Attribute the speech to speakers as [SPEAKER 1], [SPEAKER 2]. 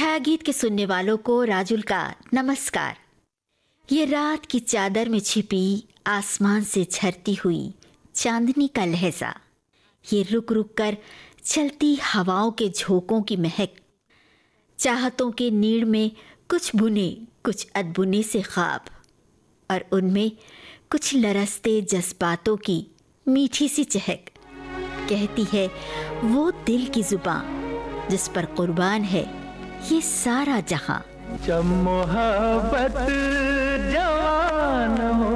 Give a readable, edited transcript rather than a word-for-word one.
[SPEAKER 1] छाया गीत के सुनने वालों को राजुल का नमस्कार। ये रात की चादर में छिपी आसमान से झरती हुई चांदनी का लहजा, ये रुक रुक कर चलती हवाओं के झोंकों की महक, चाहतों के नीड़ में कुछ बुने कुछ अनबुने से ख्वाब, और उनमें कुछ लरसते जज्बातों की मीठी सी चहक, कहती है वो दिल की जुबान जिस पर कुर्बान है ये सारा जहां।
[SPEAKER 2] जब मोहब्बत जवान हो